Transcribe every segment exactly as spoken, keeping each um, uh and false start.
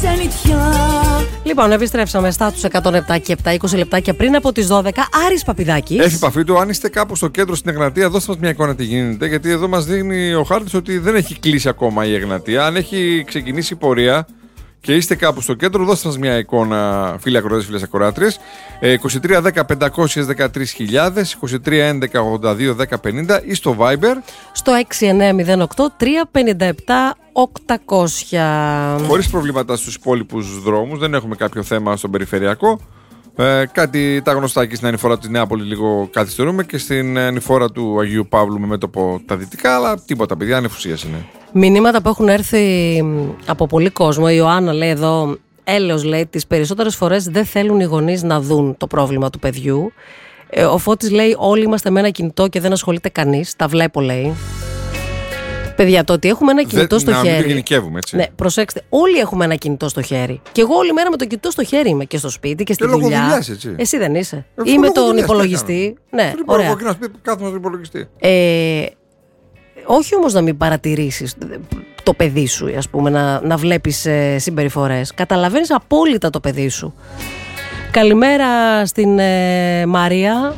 ξενιτιά. Λοιπόν, επιστρέψαμε στα τους εκατόν επτά και επτά, είκοσι λεπτάκια πριν από τις δώδεκα. Άρης Παπιδάκης. Έφη Παφίτου, αν είστε κάπου στο κέντρο στην Εγνατία, δώστε μας μια εικόνα τι γίνεται. Γιατί εδώ μας δείχνει ο χάρτης ότι δεν έχει κλείσει ακόμα η Εγνατία. Αν έχει ξεκινήσει η πορεία και είστε κάπου στο κέντρο, δώστε μας μια εικόνα, φίλοι ακροατές, φίλες ακροάτριες. είκοσι τρία δέκα πεντακόσιες δεκατρείς χιλιάδες, είκοσι τρία έντεκα ογδόντα δύο δέκα πενήντα ή στο Viber στο έξι εννιά μηδέν οκτώ τρία πέντε επτά οκτακόσια. Χωρίς προβλήματα στους υπόλοιπους δρόμους, δεν έχουμε κάποιο θέμα στον περιφερειακό. Ε, κάτι τα γνωστά εκεί στην ανηφόρα της Νεάπολης λίγο καθυστερούμε και στην ανηφόρα του Αγίου Παύλου με μέτωπο τα δυτικά, αλλά τίποτα, παιδιά, ανεφουσίας είναι. Μηνύματα που έχουν έρθει από πολύ κόσμο. Η Ιωάννα λέει εδώ, έλεος λέει, τις περισσότερες φορές δεν θέλουν οι γονείς να δουν το πρόβλημα του παιδιού. Ε, ο Φώτης λέει, όλοι είμαστε με ένα κινητό και δεν ασχολείται κανείς. Τα βλέπω, λέει. Παιδιά, το ότι έχουμε ένα κινητό δεν, στο να, χέρι. μην το γενικεύουμε, έτσι. Ναι, προσέξτε, όλοι έχουμε ένα κινητό στο χέρι. Και εγώ όλη μέρα με το κινητό στο χέρι είμαι και στο σπίτι και στη και δουλειά. Δουλειάς, έτσι. Εσύ δεν είσαι. Ε, Είμαι τον υπολογιστή. Ναι, ωραία. Κάθομαι στον υπολογιστή. Ε, όχι όμως να μην παρατηρήσεις το παιδί σου, ας πούμε, να, να βλέπεις ε, συμπεριφορές. Καταλαβαίνεις απόλυτα το παιδί σου. Καλημέρα στην ε, Μαρία.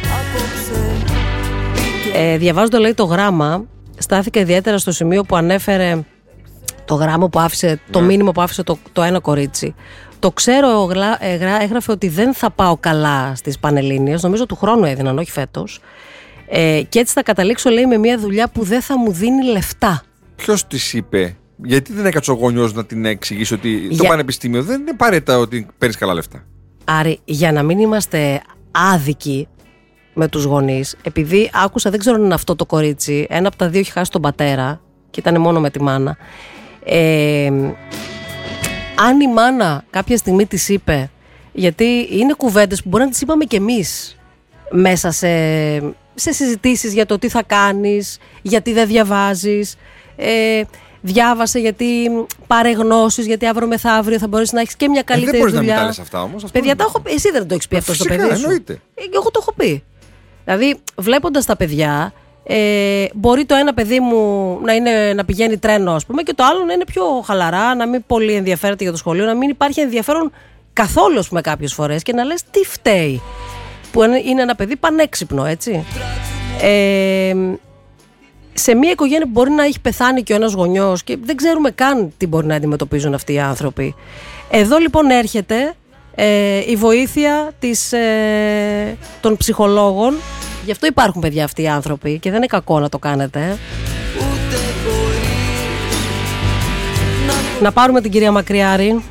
Ε, διαβάζοντα, λέει, το γράμμα, στάθηκα ιδιαίτερα στο σημείο που ανέφερε το γράμμα που άφησε, ναι. το μήνυμα που άφησε το, το ένα κορίτσι. Το ξέρω, έγραφε ότι δεν θα πάω καλά στις Πανελλήνιες, νομίζω του χρόνου έδιναν, όχι φέτος. Ε, και έτσι θα καταλήξω, λέει, με μια δουλειά που δεν θα μου δίνει λεφτά. Ποιος της είπε, γιατί δεν έκατσε ο γονιός να την εξηγήσει ότι Για... το πανεπιστήμιο δεν είναι απαραίτητα ότι παίρνεις καλά λεφτά. Άρη, για να μην είμαστε άδικοι με τους γονείς, επειδή άκουσα, δεν ξέρω αν είναι αυτό το κορίτσι, ένα από τα δύο έχει χάσει τον πατέρα και ήταν μόνο με τη μάνα. Ε, αν η μάνα κάποια στιγμή της είπε, γιατί είναι κουβέντες που μπορεί να τις είπαμε κι εμείς μέσα σε, σε συζητήσεις για το τι θα κάνεις, γιατί δεν διαβάζεις, ε, διάβασε γιατί πάρε γνώσεις, γιατί αύριο μεθαύριο θα μπορείς να έχεις και μια καλύτερη ε, δεν δουλειά. Δεν μπορείς να μην τα λες αυτά όμως. Παιδιά, τα έχω, εσύ δεν το έχεις πει αυτό στο παιδί σου. Εννοείται. Ε, εγώ το έχω πει. Δηλαδή, βλέποντας τα παιδιά, ε, μπορεί το ένα παιδί μου να, είναι, να πηγαίνει τρένο, ας πούμε, και το άλλο να είναι πιο χαλαρά, να μην πολύ ενδιαφέρεται για το σχολείο, να μην υπάρχει ενδιαφέρον καθόλου, ας πούμε, κάποιες φορές και να λες τι φταίει. Που είναι ένα παιδί πανέξυπνο, έτσι. Ε, σε μια οικογένεια που μπορεί να έχει πεθάνει και ο ένας γονιός και δεν ξέρουμε καν τι μπορεί να αντιμετωπίζουν αυτοί οι άνθρωποι. Εδώ λοιπόν έρχεται ε, η βοήθεια της, ε, των ψυχολόγων. Γι' αυτό υπάρχουν, παιδιά, αυτοί οι άνθρωποι και δεν είναι κακό να το κάνετε. Να πάρουμε την κυρία Μακριάρη.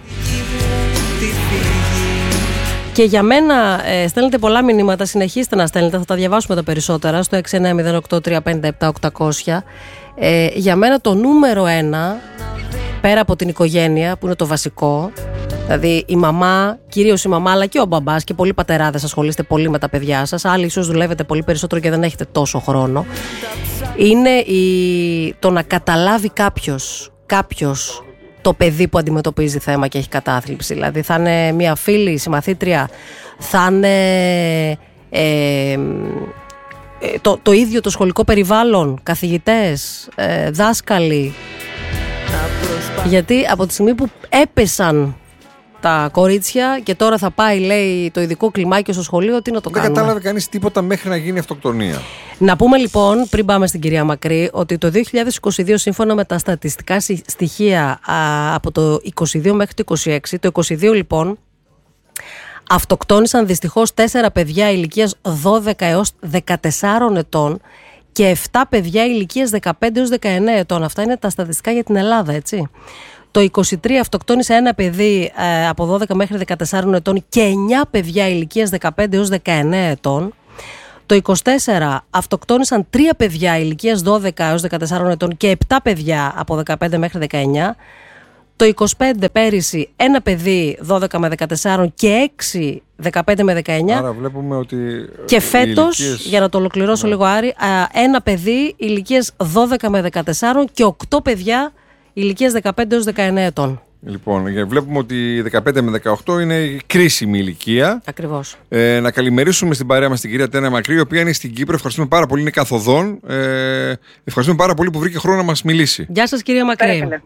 Και για μένα ε, στέλνετε πολλά μηνύματα, συνεχίστε να στέλνετε, θα τα διαβάσουμε τα περισσότερα στο έξι εννιά μηδέν οκτώ τρία πέντε επτά οκτακόσια. Ε, για μένα το νούμερο ένα, πέρα από την οικογένεια που είναι το βασικό, δηλαδή η μαμά, κυρίως η μαμά, αλλά και ο μπαμπάς, και πολλοί πατεράδες ασχολείστε πολύ με τα παιδιά σας, άλλοι ίσως δουλεύετε πολύ περισσότερο και δεν έχετε τόσο χρόνο, είναι η, το να καταλάβει κάποιος, κάποιος το παιδί που αντιμετωπίζει θέμα και έχει κατάθλιψη. Δηλαδή θα είναι μια φίλη, συμμαθήτρια, θα είναι ε, ε, το, το ίδιο το σχολικό περιβάλλον, καθηγητές, ε, δάσκαλοι. Γιατί από τη στιγμή που έπεσαν τα κορίτσια και τώρα θα πάει, λέει, το ειδικό κλιμάκιο στο σχολείο, τι να το δεν κάνουμε. Δεν κατάλαβε κανείς τίποτα μέχρι να γίνει αυτοκτονία. Να πούμε λοιπόν, πριν πάμε στην κυρία Μακρύ, ότι το δύο χιλιάδες είκοσι δύο, σύμφωνα με τα στατιστικά στοιχεία α, από το είκοσι δύο μέχρι το είκοσι έξι, το είκοσι δύο λοιπόν αυτοκτόνησαν δυστυχώς τέσσερα παιδιά ηλικίας δώδεκα έως δεκατέσσερα ετών και επτά παιδιά ηλικίας δεκαπέντε έως δεκαεννέα ετών. Αυτά είναι τα στατιστικά για την Ελλάδα, έτσι. Το είκοσι τρία αυτοκτόνησε ένα παιδί ε, από δώδεκα μέχρι δεκατέσσερα ετών και εννιά παιδιά ηλικίας δεκαπέντε έως δεκαεννέα ετών. Το είκοσι τέσσερα αυτοκτόνησαν τρία παιδιά ηλικίας δώδεκα έως δεκατέσσερα ετών και επτά παιδιά από δεκαπέντε μέχρι δεκαεννέα. Το είκοσι πέντε πέρυσι ένα παιδί δώδεκα με δεκατέσσερα και έξι δεκαπέντε με δεκαεννέα. Άρα βλέπουμε ότι. Και φέτος, ηλικίες... για να το ολοκληρώσω ναι. λίγο, Άρη, ένα παιδί ηλικίας δώδεκα με δεκατέσσερα και οκτώ παιδιά ηλικίας δεκαπέντε έως δεκαεννέα ετών. Λοιπόν, βλέπουμε ότι δεκαπέντε με δεκαοκτώ είναι κρίσιμη ηλικία. Ακριβώς. Ε, να καλημερίσουμε στην παρέα μας την κυρία Τένα Μακρύ, η οποία είναι στην Κύπρο. Ευχαριστούμε πάρα πολύ, είναι καθοδόν. Ε, ευχαριστούμε πάρα πολύ που βρήκε χρόνο να μας μιλήσει. Γεια σας, κυρία Μακρύ.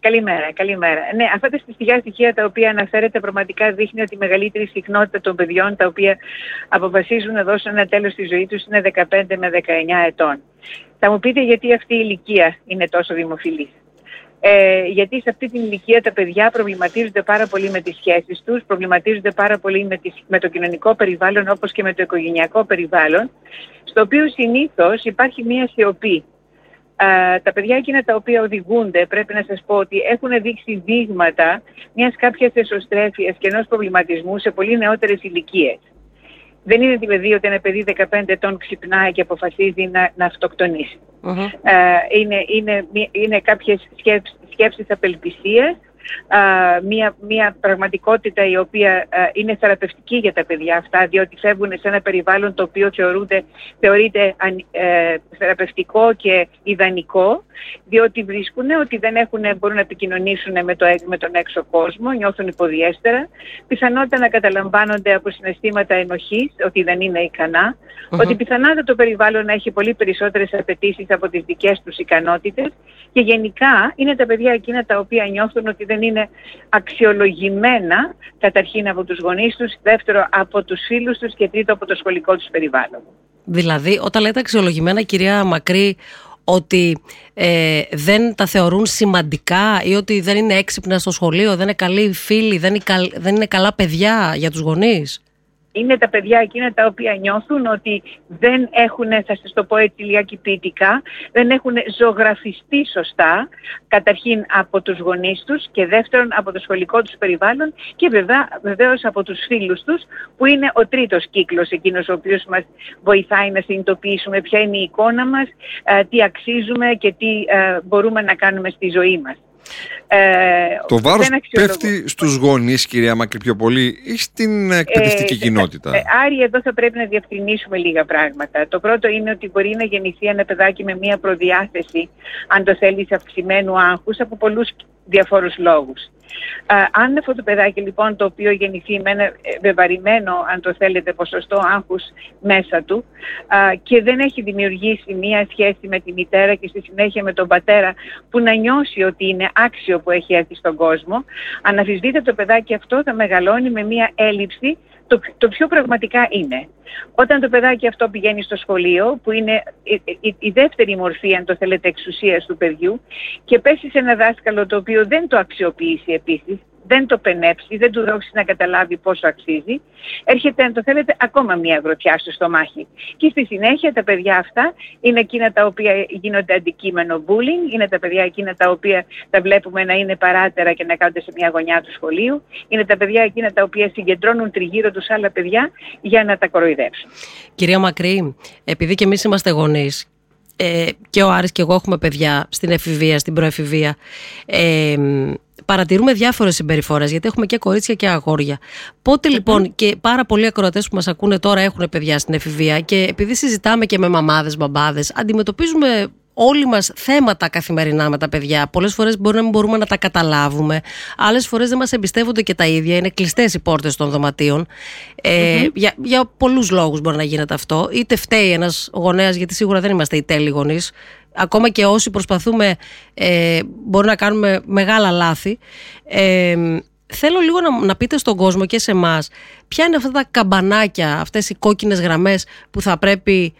Καλημέρα, καλημέρα. Ναι, αυτά τα στοιχεία στοιχεία τα οποία αναφέρετε πραγματικά δείχνει ότι η μεγαλύτερη συχνότητα των παιδιών τα οποία αποφασίζουν να δώσουν ένα τέλος στη ζωή τους είναι δεκαπέντε με δεκαεννιά ετών. Θα μου πείτε γιατί αυτή η ηλικία είναι τόσο δημοφιλής. Ε, γιατί σε αυτή την ηλικία τα παιδιά προβληματίζονται πάρα πολύ με τις σχέσεις τους, προβληματίζονται πάρα πολύ με, τις, με το κοινωνικό περιβάλλον όπως και με το οικογενειακό περιβάλλον, στο οποίο συνήθως υπάρχει μία σιωπή. Uh, τα παιδιά εκείνα τα οποία οδηγούνται, πρέπει να σας πω ότι έχουν δείξει δείγματα μιας κάποιας εσωστρέφειας και ενός προβληματισμού σε πολύ νεότερες ηλικίες. Δεν είναι δηλαδή ότι ένα παιδί δεκαπέντε ετών ξυπνάει και αποφασίζει να, να αυτοκτονήσει. Uh-huh. Uh, είναι, είναι, είναι κάποιες σκέψεις, σκέψεις απελπισίας, Uh, μια, μια πραγματικότητα η οποία uh, είναι θεραπευτική για τα παιδιά αυτά, διότι φεύγουν σε ένα περιβάλλον το οποίο θεωρούνται, θεωρείται uh, θεραπευτικό και ιδανικό, διότι βρίσκουν ότι δεν έχουν, μπορούν να επικοινωνήσουν με, το, με τον έξω κόσμο, νιώθουν υποδιέστερα, πιθανότητα να καταλαμβάνονται από συναισθήματα ενοχής, ότι δεν είναι ικανά, uh-huh. ότι πιθανότητα το περιβάλλον να έχει πολύ περισσότερες απαιτήσεις από τις δικές τους ικανότητες και γενικά είναι τα παιδιά εκείνα τα οποία νιώθουν ότι δεν είναι αξιολογημένα καταρχήν από τους γονείς τους, δεύτερο από τους φίλους τους και τρίτο από το σχολικό τους περιβάλλον. Δηλαδή, όταν λέτε αξιολογημένα, κυρία Μακρύ, ότι ε, δεν τα θεωρούν σημαντικά ή ότι δεν είναι έξυπνα στο σχολείο, δεν είναι καλοί φίλοι, δεν είναι, καλ, δεν είναι καλά παιδιά για τους γονείς. Είναι τα παιδιά εκείνα τα οποία νιώθουν ότι δεν έχουν, θα σας το πω έτσι λιγάκι ποιητικά, δεν έχουν ζωγραφιστεί σωστά, καταρχήν από τους γονείς τους και δεύτερον από το σχολικό τους περιβάλλον και βέβαια, βεβαίως από τους φίλους τους, που είναι ο τρίτος κύκλος εκείνος ο οποίος μας βοηθάει να συνειδητοποιήσουμε ποια είναι η εικόνα μας, τι αξίζουμε και τι μπορούμε να κάνουμε στη ζωή μας. Ε, το βάρος πέφτει στους γονείς, κυρία Μακρύ, πιο πολύ ή στην εκπαιδευτική ε, κοινότητα? Ε, Άρη, εδώ θα πρέπει να διευκρινίσουμε λίγα πράγματα. Το πρώτο είναι ότι μπορεί να γεννηθεί ένα παιδάκι με μία προδιάθεση, αν το θέλει, αυξημένου άγχους από πολλούς διαφόρους λόγους. Uh, αν αυτό το παιδάκι λοιπόν το οποίο γεννηθεί με ένα βεβαρημένο, αν το θέλετε, ποσοστό άγχους μέσα του uh, και δεν έχει δημιουργήσει μία σχέση με τη μητέρα και στη συνέχεια με τον πατέρα που να νιώσει ότι είναι άξιο που έχει έρθει στον κόσμο, αναμφισβήτητα το παιδάκι αυτό θα μεγαλώνει με μία έλλειψη το, το πιο πραγματικά είναι. Όταν το παιδάκι αυτό πηγαίνει στο σχολείο, που είναι η, η, η δεύτερη μορφή, αν το θέλετε, εξουσίας του παιδιού, και πέσει σε ένα δάσκαλο το οποίο δεν το αξιοποιήσει επίσης, δεν το πενέψει, δεν του δώσει να καταλάβει πόσο αξίζει, έρχεται, αν το θέλετε, ακόμα μία γροθιά στο στομάχι. Και στη συνέχεια τα παιδιά αυτά είναι εκείνα τα οποία γίνονται αντικείμενο bullying, είναι τα παιδιά εκείνα τα οποία τα βλέπουμε να είναι παράτερα και να κάθονται σε μια γωνιά του σχολείου, είναι τα παιδιά εκείνα τα οποία συγκεντρώνουν τριγύρω τους άλλα παιδιά για να τα κοροϊδέψουν. Κυρία Μακρύ, επειδή και εμείς είμαστε γονείς, ε, και ο Άρης και εγώ έχουμε παιδιά στην εφηβεία, στην προεφηβεία, ε, παρατηρούμε διάφορες συμπεριφορές, γιατί έχουμε και κορίτσια και αγόρια. Πότε λοιπόν, και πάρα πολλοί ακροατές που μας ακούνε τώρα έχουν παιδιά στην εφηβεία, και επειδή συζητάμε και με μαμάδες, μπαμπάδες, αντιμετωπίζουμε όλοι μας θέματα καθημερινά με τα παιδιά. Πολλές φορές μπορεί να μην μπορούμε να τα καταλάβουμε. Άλλες φορές δεν μας εμπιστεύονται και τα ίδια. Είναι κλειστές οι πόρτες των δωματίων. Ε, mm-hmm. για, για πολλούς λόγους μπορεί να γίνεται αυτό. Είτε φταίει ένας γονέας, γιατί σίγουρα δεν είμαστε οι τέλειοι γονείς. Ακόμα και όσοι προσπαθούμε, ε, μπορεί να κάνουμε μεγάλα λάθη. Ε, θέλω λίγο να, να πείτε στον κόσμο και σε εμάς, ποια είναι αυτά τα καμπανάκια, αυτές οι κόκκινες γραμμές που θα πρέπει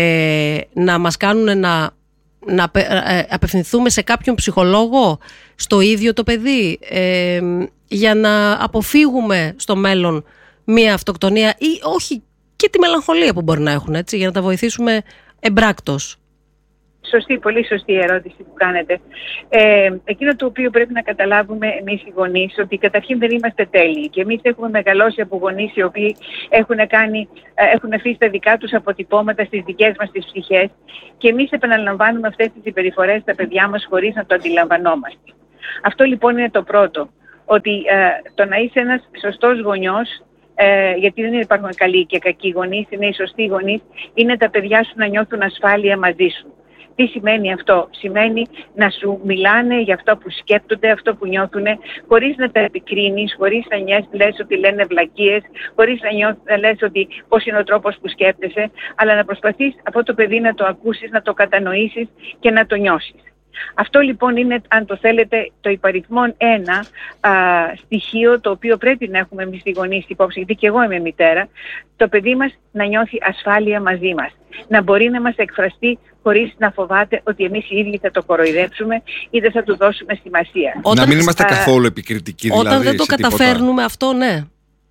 ε, να μας κάνουν να, να ε, απευθυνθούμε σε κάποιον ψυχολόγο, στο ίδιο το παιδί, ε, για να αποφύγουμε στο μέλλον μία αυτοκτονία ή όχι και τη μελαγχολία που μπορεί να έχουν, έτσι, για να τα βοηθήσουμε εμπράκτος. Σωστή, πολύ σωστή ερώτηση που κάνετε. Ε, εκείνο το οποίο πρέπει να καταλάβουμε εμείς οι γονείς, ότι καταρχήν δεν είμαστε τέλειοι και εμείς έχουμε μεγαλώσει από γονείς οι οποίοι έχουν, κάνει, έχουν αφήσει τα δικά τους αποτυπώματα στις δικές μας τις ψυχές και εμείς επαναλαμβάνουμε αυτές τις συμπεριφορές στα παιδιά μας χωρίς να το αντιλαμβανόμαστε. Αυτό λοιπόν είναι το πρώτο, ότι ε, το να είσαι ένας σωστός γονιός, Ε, γιατί δεν υπάρχουν καλοί και κακοί γονείς, είναι οι σωστοί γονείς, είναι τα παιδιά σου να νιώθουν ασφάλεια μαζί σου. Τι σημαίνει αυτό? Σημαίνει να σου μιλάνε για αυτό που σκέπτονται, αυτό που νιώθουν, χωρίς να τα επικρίνεις, χωρίς να νιώσεις, λες ότι λένε βλακίες, χωρίς να, νιώθεις, να λες ότι πώς είναι ο τρόπος που σκέπτεσαι, αλλά να προσπαθείς αυτό το παιδί να το ακούσεις, να το κατανοήσεις και να το νιώσεις. Αυτό λοιπόν είναι, αν το θέλετε, το υπαριθμόν ένα α, στοιχείο το οποίο πρέπει να έχουμε εμείς οι γονείς υπόψη, γιατί και εγώ είμαι μητέρα, το παιδί μας να νιώθει ασφάλεια μαζί μας, να μπορεί να μας εκφραστεί χωρίς να φοβάται ότι εμείς οι ίδιοι θα το κοροϊδέψουμε ή δεν θα του δώσουμε σημασία. Όταν, να μην είμαστε α, καθόλου επικριτικοί δηλαδή. Όταν δεν το καταφέρνουμε αυτό, ναι.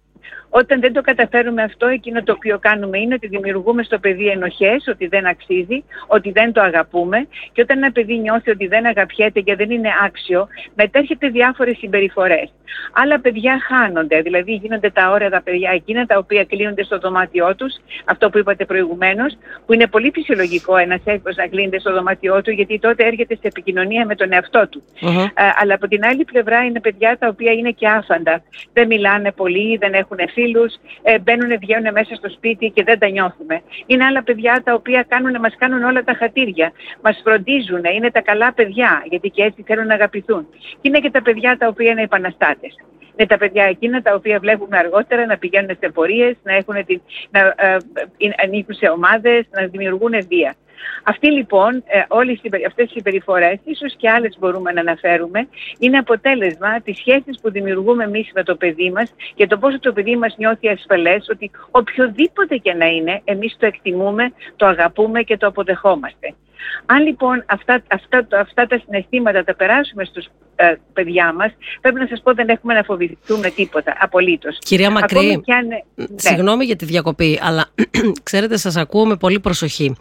Όταν δεν το καταφέρουμε αυτό, εκείνο το οποίο κάνουμε είναι ότι δημιουργούμε στο παιδί ενοχές, ότι δεν αξίζει, ότι δεν το αγαπούμε, και όταν ένα παιδί νιώθει ότι δεν αγαπιέται και δεν είναι άξιο, μετέρχεται διάφορες συμπεριφορές. Άλλα παιδιά χάνονται, δηλαδή γίνονται τα ωραία τα παιδιά εκείνα τα οποία κλείνονται στο δωμάτιό τους, αυτό που είπατε προηγουμένως, που είναι πολύ φυσιολογικό ένας έφηβος να κλείνεται στο δωμάτιό του, γιατί τότε έρχεται σε επικοινωνία με τον εαυτό του. Uh-huh. Ε, αλλά από την άλλη πλευρά είναι παιδιά τα οποία είναι και άφαντα. Δεν μιλάνε πολύ, δεν έχουν φίλους, ε, μπαίνουν, βγαίνουν μέσα στο σπίτι και δεν τα νιώθουμε. Είναι άλλα παιδιά τα οποία κάνουν, μας κάνουν όλα τα χατήρια, μας φροντίζουν, είναι τα καλά παιδιά, γιατί και έτσι θέλουν να αγαπηθούν. Και είναι και τα παιδιά τα οποία είναι επαναστάτες. Είναι τα παιδιά εκείνα τα οποία βλέπουμε αργότερα να πηγαίνουν σε πορείες, να, έχουν την, να ε, ε, ανήκουν σε ομάδες, να δημιουργούν βία. Αυτοί λοιπόν, ε, όλες αυτές οι συμπεριφορές, ίσως και άλλες μπορούμε να αναφέρουμε, είναι αποτέλεσμα της σχέσης που δημιουργούμε εμείς με το παιδί μας και το πόσο το παιδί μας νιώθει ασφαλές, ότι οποιοδήποτε και να είναι, εμείς το εκτιμούμε, το αγαπούμε και το αποδεχόμαστε. Αν λοιπόν αυτά, αυτά, αυτά τα συναισθήματα τα περάσουμε στους ε, παιδιά μας, πρέπει να σας πω δεν έχουμε να φοβηθούμε τίποτα, απολύτως. Κυρία Μακρύ, αν, ναι. Συγγνώμη για τη διακοπή, αλλά ξέρετε, σας ακούω με πολύ προσοχή.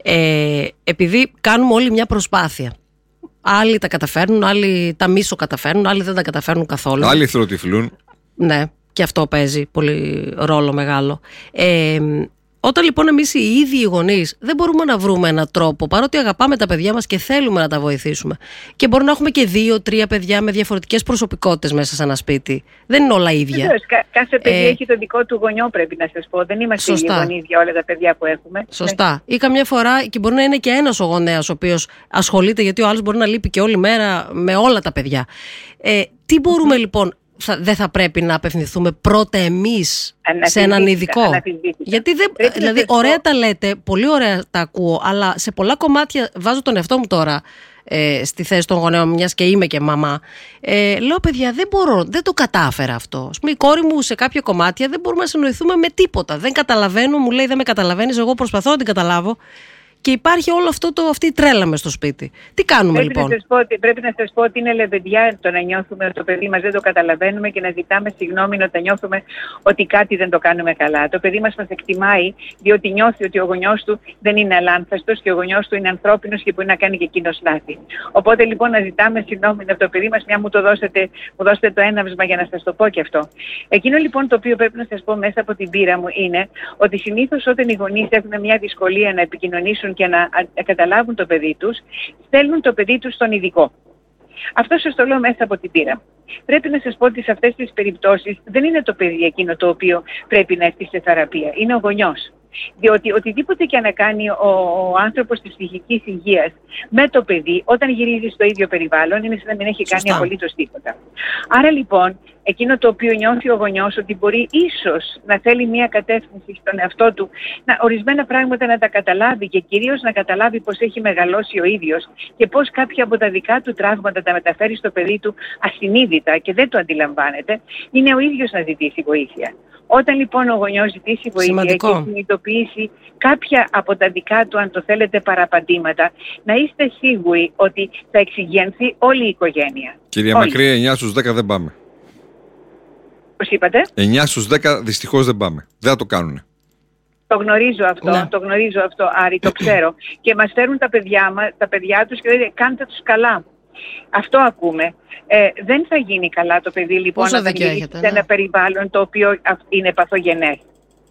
Ε, επειδή κάνουμε όλοι μια προσπάθεια. Άλλοι τα καταφέρνουν, άλλοι τα μίσο καταφέρνουν, άλλοι δεν τα καταφέρνουν καθόλου. Άλλοι εθελοτυφλούν. Ναι, και αυτό παίζει πολύ ρόλο μεγάλο. Ε, Όταν λοιπόν εμείς οι ίδιοι οι γονείς δεν μπορούμε να βρούμε έναν τρόπο, παρότι αγαπάμε τα παιδιά μας και θέλουμε να τα βοηθήσουμε, και μπορούμε να έχουμε και δύο-τρία παιδιά με διαφορετικές προσωπικότητες μέσα σε ένα σπίτι. Δεν είναι όλα ίδια. Βεβαίως, κα- κάθε παιδί ε, έχει το δικό του γονιό, πρέπει να σας πω. Δεν είμαστε οι γονείς για όλα τα παιδιά που έχουμε. Σωστά. Ναι. Ή καμιά φορά, και μπορεί να είναι και ένας ο γονέας ο οποίος ασχολείται, γιατί ο άλλος μπορεί να λείπει και όλη μέρα με όλα τα παιδιά. Ε, τι μπορούμε mm-hmm. λοιπόν. Θα, δεν θα πρέπει να απευθυνθούμε πρώτα εμείς σε έναν ειδικό? Γιατί δεν, δηλαδή ωραία τα λέτε, πολύ ωραία τα ακούω, αλλά σε πολλά κομμάτια, βάζω τον εαυτό μου τώρα ε, στη θέση των γονέων, μιας και είμαι και μαμά, ε, λέω παιδιά δεν μπορώ, δεν το κατάφερα αυτό. Ας πούμε, η κόρη μου σε κάποια κομμάτια δεν μπορούμε να συνοηθούμε με τίποτα, δεν καταλαβαίνω, μου λέει δεν με καταλαβαίνεις, εγώ προσπαθώ να την καταλάβω. Και υπάρχει όλο αυτό το, αυτή η τρέλα μες στο σπίτι. Τι κάνουμε πρέπει λοιπόν? Να σας πω, πρέπει να σας πω ότι είναι λεβεντιά το να νιώθουμε ότι το παιδί μας δεν το καταλαβαίνουμε και να ζητάμε συγγνώμη όταν νιώθουμε ότι κάτι δεν το κάνουμε καλά. Το παιδί μας μας εκτιμάει διότι νιώθει ότι ο γονιός του δεν είναι αλάνθαστος και ο γονιός του είναι ανθρώπινος και μπορεί να κάνει και εκείνος λάθη. Οπότε λοιπόν να ζητάμε συγγνώμη από το παιδί μας, μια μου το δώσετε, μου δώσετε το έναυσμα για να σας το πω και αυτό. Εκείνο λοιπόν το οποίο πρέπει να σας πω μέσα από την πείρα μου είναι ότι συνήθως όταν οι γονείς έχουν μια δυσκολία να επικοινωνήσουν και να καταλάβουν το παιδί τους, στέλνουν το παιδί τους στον ειδικό. Αυτό σας το λέω μέσα από την πείρα. Πρέπει να σας πω ότι σε αυτές τις περιπτώσεις δεν είναι το παιδί εκείνο το οποίο πρέπει να έρθει σε θεραπεία, είναι ο γονιός. Διότι οτιδήποτε και να κάνει ο, ο άνθρωπος της ψυχικής υγείας με το παιδί, όταν γυρίζει στο ίδιο περιβάλλον, είναι σαν να μην έχει κάνει Σωστά. απολύτως τίποτα. Άρα λοιπόν, εκείνο το οποίο νιώθει ο γονιός ότι μπορεί ίσως να θέλει μια κατεύθυνση στον εαυτό του, να, ορισμένα πράγματα να τα καταλάβει και κυρίως να καταλάβει πώς έχει μεγαλώσει ο ίδιος και πώς κάποια από τα δικά του τραύματα τα μεταφέρει στο παιδί του ασυνείδητα και δεν το αντιλαμβάνεται, είναι ο ίδιος να ζητήσει βοήθεια. Όταν λοιπόν ο γονιός ζητήσει βοήθεια Σημαντικό. και συνειδητοποιήσει κάποια από τα δικά του, αν το θέλετε, παραπατήματα, να είστε σίγουροι ότι θα εξηγενθεί όλη η οικογένεια. Κυρία όλη. Μακρύ, εννιά στους δέκα δεν πάμε. Πώς είπατε? εννιά στους δέκα δυστυχώς δεν πάμε. Δεν θα το κάνουνε. Το γνωρίζω αυτό, ναι. το γνωρίζω αυτό, Άρη, το ξέρω. Και μας φέρουν τα παιδιά, μας, τα παιδιά τους και λένε κάντε τους καλά. Αυτό ακούμε. Ε, δεν θα γίνει καλά το παιδί λοιπόν να γυρίσει σε ένα ναι. περιβάλλον το οποίο είναι παθογενές.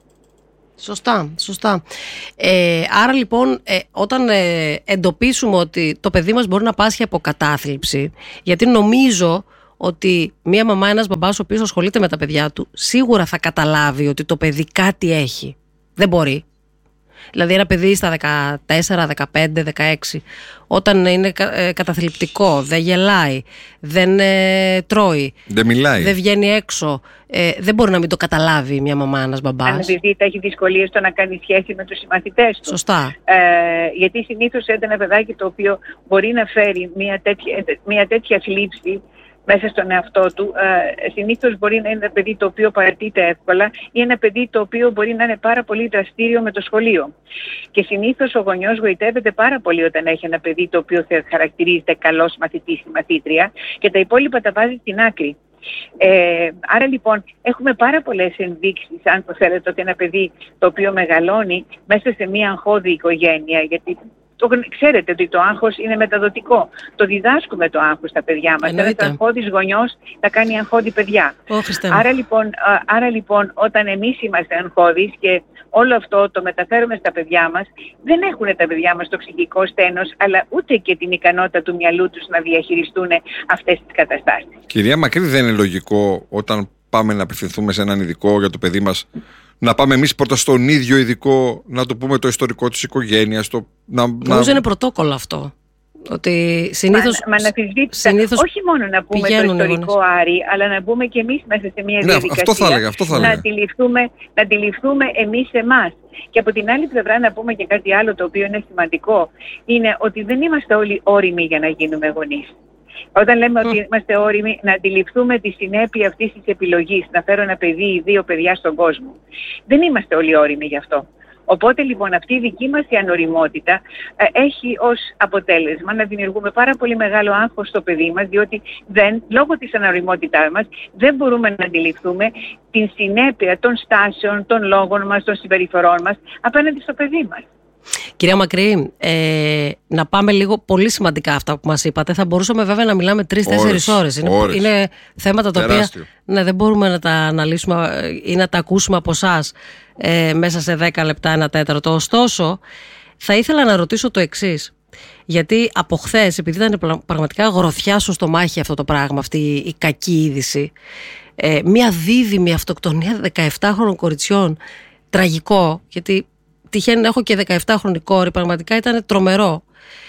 Σωστά, σωστά. Ε, άρα λοιπόν ε, όταν ε, εντοπίσουμε ότι το παιδί μας μπορεί να πάσχει από κατάθλιψη, γιατί νομίζω ότι μία μαμά, ένας μπαμπάς ο οποίος ασχολείται με τα παιδιά του, σίγουρα θα καταλάβει ότι το παιδί κάτι έχει. Δεν μπορεί. Δηλαδή ένα παιδί στα δεκατέσσερα, δεκαπέντε, δεκαέξι, όταν είναι ε, καταθλιπτικό, δεν γελάει, δεν ε, τρώει, δεν μιλάει, δεν βγαίνει έξω, ε, δεν μπορεί να μην το καταλάβει μια μαμά, ένας μπαμπάς. Αν επειδή έχει δυσκολίες στο να κάνει σχέση με τους συμμαθητές του. Σωστά. Ε, γιατί συνήθως ένα παιδάκι το οποίο μπορεί να φέρει μια τέτοια, μια τέτοια θλίψη μέσα στον εαυτό του, ε, συνήθως μπορεί να είναι ένα παιδί το οποίο παρατείται εύκολα ή ένα παιδί το οποίο μπορεί να είναι πάρα πολύ δραστήριο με το σχολείο. Και συνήθως ο γονιός γοητεύεται πάρα πολύ όταν έχει ένα παιδί το οποίο χαρακτηρίζεται καλός μαθητής ή μαθήτρια και τα υπόλοιπα τα βάζει στην άκρη. Ε, άρα λοιπόν έχουμε πάρα πολλές ενδείξεις, αν το θέλετε, ότι ένα παιδί το οποίο μεγαλώνει μέσα σε μια αγχώδη οικογένεια, γιατί το, ξέρετε ότι το άγχος είναι μεταδοτικό. Το διδάσκουμε το άγχος στα παιδιά μας. Ένας αγχώδης γονιός θα κάνει αγχώδη παιδιά. Oh, άρα, λοιπόν, άρα λοιπόν όταν εμείς είμαστε αγχώδεις και όλο αυτό το μεταφέρουμε στα παιδιά μας, δεν έχουν τα παιδιά μας το ψυχικό στένος, αλλά ούτε και την ικανότητα του μυαλού τους να διαχειριστούν αυτές τις καταστάσεις. Κυρία Μακρύ, δεν είναι λογικό όταν πάμε να απευθυνθούμε σε έναν ειδικό για το παιδί μας, να πάμε εμείς πρώτα στον ίδιο ειδικό, να του πούμε το ιστορικό της οικογένειας? Το, να, Νομίζω να... είναι πρωτόκολλο αυτό. Ότι συνήθως, μα, μα συνήθως όχι μόνο να πούμε το ιστορικό Άρη, αλλά να μπούμε και εμείς μέσα σε μια διαδικασία, ναι, αυτό θα έλεγα, αυτό θα να, αντιληφθούμε, να αντιληφθούμε εμείς εμάς. Και από την άλλη πλευρά να πούμε και κάτι άλλο το οποίο είναι σημαντικό, είναι ότι δεν είμαστε όλοι όριμοι για να γίνουμε γονείς. Όταν λέμε ότι είμαστε όριμοι, να αντιληφθούμε τη συνέπεια αυτής της επιλογής, να φέρω ένα παιδί ή δύο παιδιά στον κόσμο. Δεν είμαστε όλοι όριμοι γι' αυτό. Οπότε λοιπόν αυτή η δική μας η ανοριμότητα ε, έχει ως αποτέλεσμα να δημιουργούμε πάρα πολύ μεγάλο άγχος στο παιδί μας, διότι δεν, λόγω της ανοριμότητάς μας δεν μπορούμε να αντιληφθούμε την συνέπεια των στάσεων, των λόγων μας, των συμπεριφορών μας απέναντι στο παιδί μας. Κυρία Μακρύ, ε, να πάμε λίγο πολύ σημαντικά αυτά που μας είπατε. Θα μπορούσαμε βέβαια να μιλάμε τρεις-τέσσερις ώρες. Είναι, είναι θέματα τα οποία ναι, δεν μπορούμε να τα αναλύσουμε ή να τα ακούσουμε από εσάς ε, μέσα σε δέκα λεπτά, ένα τέταρτο. Ωστόσο, θα ήθελα να ρωτήσω το εξής. Γιατί από χθες, επειδή ήταν πραγματικά γροθιά στο στομάχι αυτό το πράγμα, αυτή η κακή είδηση, ε, μια δίδυμη αυτοκτονία δεκαεφτάχρονων κοριτσιών, τραγικό, γιατί τυχαίνει να έχω και δεκαεφτάχρονη κόρη, πραγματικά ήταν τρομερό.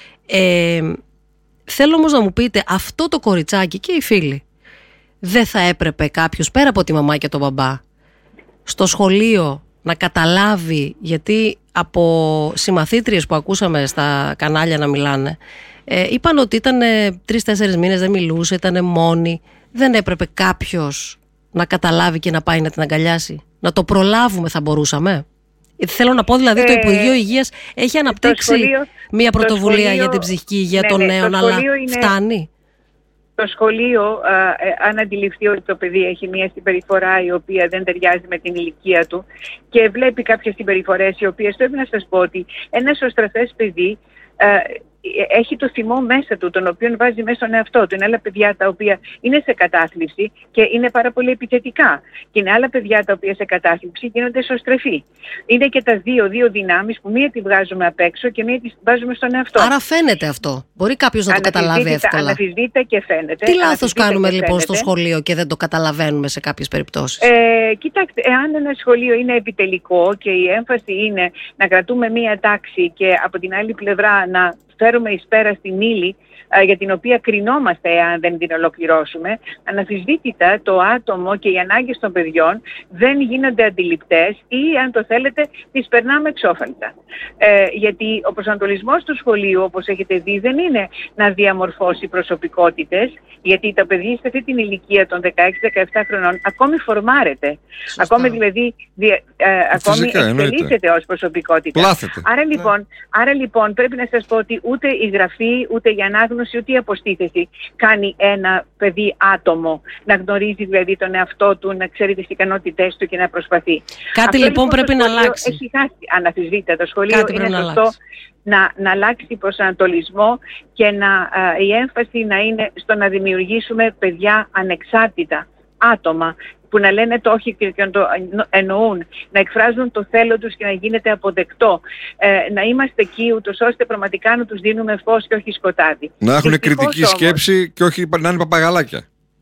Ε, θέλω όμως να μου πείτε, αυτό το κοριτσάκι και οι φίλοι, δεν θα έπρεπε κάποιος πέρα από τη μαμά και τον μπαμπά στο σχολείο να καταλάβει, γιατί από συμμαθήτριες που ακούσαμε στα κανάλια να μιλάνε, ε, είπαν ότι ήταν τρεις-τέσσερις μήνες δεν μιλούσε, ήταν μόνη. Δεν έπρεπε κάποιος να καταλάβει και να πάει να την αγκαλιάσει? Να το προλάβουμε θα μπορούσαμε? Θέλω να πω δηλαδή, το Υπουργείο Υγείας έχει αναπτύξει σχολείο, μια πρωτοβουλία σχολείο, για την ψυχική υγεία ναι, των νέων, αλλά είναι, φτάνει? Το σχολείο, α, ε, αν αντιληφθεί ότι το παιδί έχει μια συμπεριφορά η οποία δεν ταιριάζει με την ηλικία του και βλέπει κάποιες συμπεριφορές οι οποίες, πρέπει να σας πω ότι ένα σωστραθές παιδί α, έχει το θυμό μέσα του, τον οποίο βάζει μέσα στον εαυτό του. Είναι άλλα παιδιά τα οποία είναι σε κατάθλιψη και είναι πάρα πολύ επιθετικά. Και είναι άλλα παιδιά τα οποία σε κατάθλιψη γίνονται σωστρεφή. Είναι και τα δύο, δύο δυνάμεις που μία τη βγάζουμε απ' έξω και μία τη βάζουμε στον εαυτό. Άρα φαίνεται αυτό. Μπορεί κάποιος να το καταλάβει εύκολα. Αναφυσβείται και φαίνεται. Τι λάθος κάνουμε λοιπόν στο σχολείο και δεν το καταλαβαίνουμε σε κάποιες περιπτώσεις? Ε, κοιτάξτε, εάν ένα σχολείο είναι επιτελικό και η έμφαση είναι να κρατούμε μία τάξη και από την άλλη πλευρά να φέρουμε εις πέρα στην ύλη για την οποία κρινόμαστε εάν δεν την ολοκληρώσουμε, αναμφισβήτητα το άτομο και οι ανάγκες των παιδιών δεν γίνονται αντιληπτές ή, αν το θέλετε, τις περνάμε εξώφαλτα. Ε, γιατί ο προσανατολισμός του σχολείου, όπως έχετε δει, δεν είναι να διαμορφώσει προσωπικότητες, γιατί το παιδί σε αυτή την ηλικία των δεκαέξι δεκαεπτά χρονών ακόμη φορμάρεται. Σωστά. Ακόμη δηλαδή δι, ε, ακόμη εξελίσσεται ως προσωπικότητα. Άρα λοιπόν, ναι. άρα λοιπόν πρέπει να σας πω ότι ούτε η γραφή, ούτε η ανάγνωση, ούτε η αποστήθεση κάνει ένα παιδί άτομο να γνωρίζει δηλαδή τον εαυτό του, να ξέρει τις ικανότητές του και να προσπαθεί. Κάτι αυτό, λοιπόν πρέπει να αλλάξει. Έχει χάσει αναφυσβήτητα το σχολείο. Κάτι είναι σωστό να, να αλλάξει προσανατολισμό και να, α, η έμφαση να είναι στο να δημιουργήσουμε παιδιά ανεξάρτητα, άτομα που να λένε το όχι και να το εννοούν, να εκφράζουν το θέλω τους και να γίνεται αποδεκτό, ε, να είμαστε εκεί ούτως ώστε πραγματικά να τους δίνουμε φως και όχι σκοτάδι. Να έχουν κριτική όμως σκέψη και όχι να είναι παπαγαλάκια.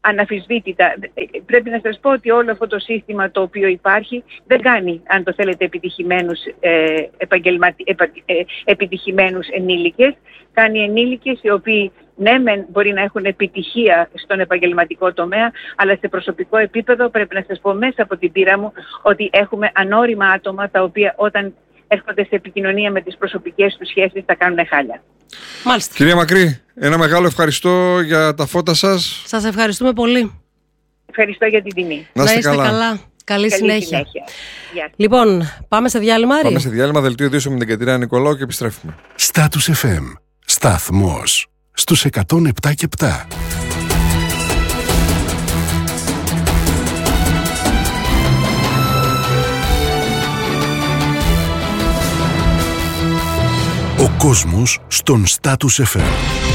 αναφυσβήτητα. Πρέπει να σας πω ότι όλο αυτό το σύστημα το οποίο υπάρχει δεν κάνει, αν το θέλετε, επιτυχημένους, ε, επαγγελματι... επα... ε, επιτυχημένους ενήλικες. Κάνει ενήλικες οι οποίοι ναι μεν μπορεί να έχουν επιτυχία στον επαγγελματικό τομέα, αλλά σε προσωπικό επίπεδο πρέπει να σας πω μέσα από την πείρα μου ότι έχουμε ανώριμα άτομα τα οποία όταν έρχονται σε επικοινωνία με τις προσωπικές τους σχέσεις θα κάνουν χάλια. Μάλιστα. Κυρία Μακρύ, ένα μεγάλο ευχαριστώ για τα φώτα σας. Σας ευχαριστούμε πολύ. Ευχαριστώ για την τιμή. Να είστε, είστε καλά. καλά. Καλή, Καλή συνέχεια. συνέχεια. Λοιπόν, πάμε σε διάλειμμα, Άρη. Πάμε σε διάλειμμα, δελτίο ειδήσεων με την Κατερίνα Νικολάου και επιστρέφουμε. Status εφ εμ. Σταθμός στους εκατόν επτά και επτά. Ο κόσμος στον Status εφ εμ.